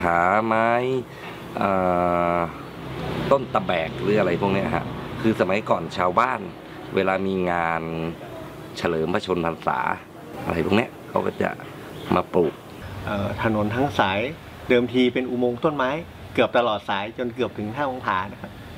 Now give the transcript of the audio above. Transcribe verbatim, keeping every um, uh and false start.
หาไม้ต้นตะแบกหรืออะไรพวกนี้ฮะคือสมัยก่อนชาวบ้านเวลามีงานเฉลิมพระชนมพรรษาอะไรพวกนี้เขาก็จะมาปลูกถนนทั้งสายเดิมทีเป็นอุโมงค์ต้นไม้เกือบตลอดสายจนเกือบถึงท่าองผานะครับ